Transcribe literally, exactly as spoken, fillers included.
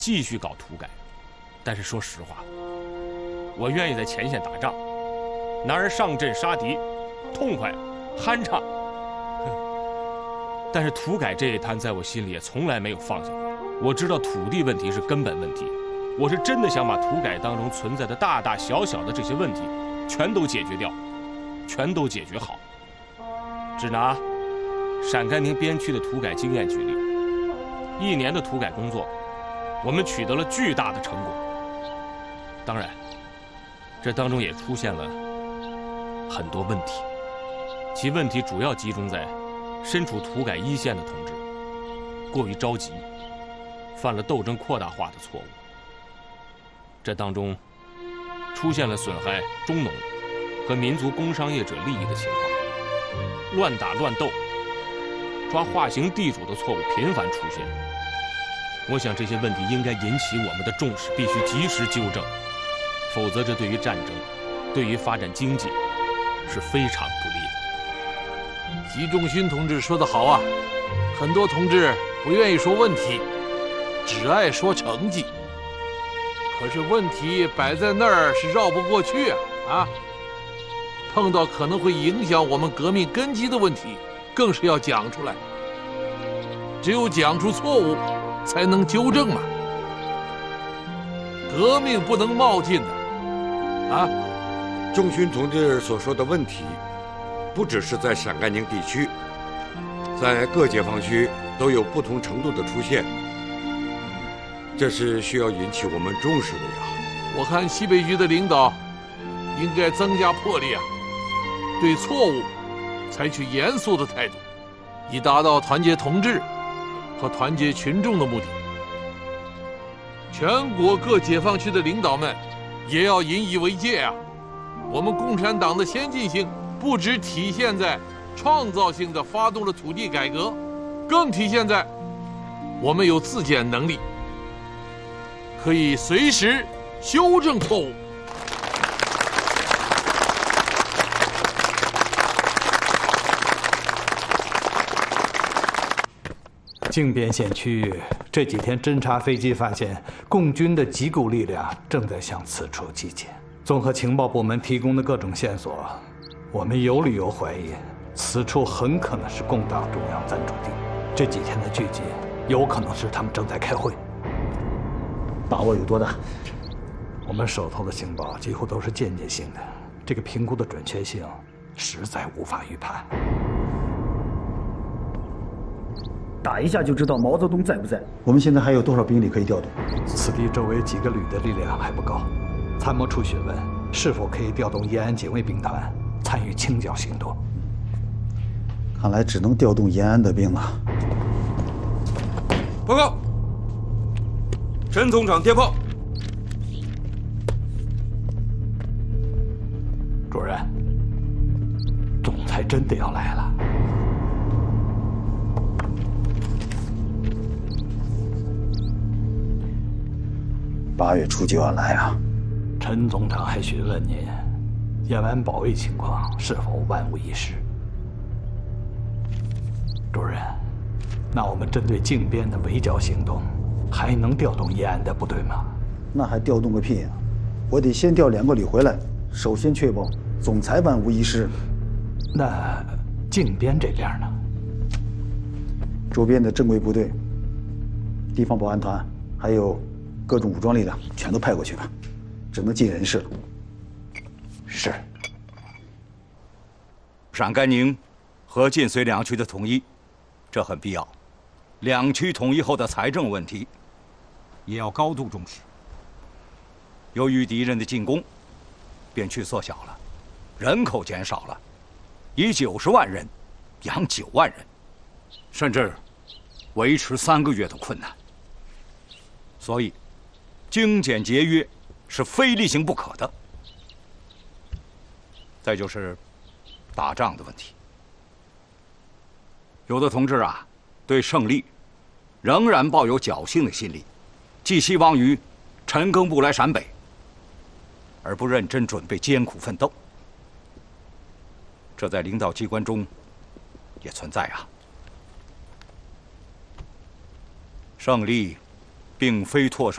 继续搞土改。但是说实话，我愿意在前线打仗，男儿上阵杀敌，痛快，酣畅。但是土改这一摊，在我心里也从来没有放下过。我知道土地问题是根本问题，我是真的想把土改当中存在的大大小小的这些问题，全都解决掉，全都解决好。只拿陕甘宁边区的土改经验举例，一年的土改工作，我们取得了巨大的成果。当然，这当中也出现了很多问题，其问题主要集中在身处土改一线的同志过于着急，犯了斗争扩大化的错误。这当中出现了损害中农和民族工商业者利益的情况，乱打乱斗、抓划刑地主的错误频繁出现。我想这些问题应该引起我们的重视，必须及时纠正，否则这对于战争、对于发展经济是非常不利的。 习仲勋同志说得好啊，很多同志不愿意说问题，只爱说成绩。可是问题摆在那儿是绕不过去啊！啊，碰到可能会影响我们革命根基的问题，更是要讲出来。只有讲出错误，才能纠正嘛。革命不能冒进的，啊！ 仲勋同志所说的问题，不只是在陕甘宁地区，在各解放区都有不同程度的出现，这是需要引起我们重视的呀。 我看西北局的领导应该增加魄力啊，对错误采取严肃的态度，以达到团结同志和团结群众的目的。全国各解放区的领导们也要引以为戒啊！我们共产党的先进性不只体现在创造性的发动了土地改革，更体现在我们有自检能力，可以随时修正错误。 靖边县区域这几天侦察飞机发现，共军的几股力量正在向此处集结。综合情报部门提供的各种线索，我们有理由怀疑，此处很可能是共党中央暂驻地。这几天的聚集，有可能是他们正在开会。 把握有多大？ 我们手头的情报几乎都是间接性的，这个评估的准确性实在无法预判。 打一下就知道毛泽东在不在。我们现在还有多少兵力可以调动？ 此地周围几个旅的力量还不够，参谋处询问是否可以调动延安警卫兵团参与清剿行动。 看来只能调动延安的兵了。 报告，陈总长电报。 主任，总裁真的要来了。 八月初就要来啊！ 陈总长还询问您，延安保卫情况是否万无一失？主任，那我们针对靖边的围剿行动，还能调动延安的部队吗？ 那还调动个屁啊！我得先调两个旅回来，首先确保总裁万无一失。 那靖边这边呢？ 周边的正规部队、地方保安团，还有各种武装力量，全都派过去吧，只能尽人事了。 是。 陕甘宁和晋绥两区的统一，这很必要。两区统一后的财政问题，也要高度重视。由于敌人的进攻，边区缩小了，人口减少了，以九十万人养九万人，甚至维持三个月都困难。所以，精简节约是非例行不可的。再就是打仗的问题，有的同志啊，对胜利仍然抱有侥幸的心理，寄希望于陈赓部来陕北，而不认真准备艰苦奋斗。这在领导机关中也存在啊。胜利并非唾手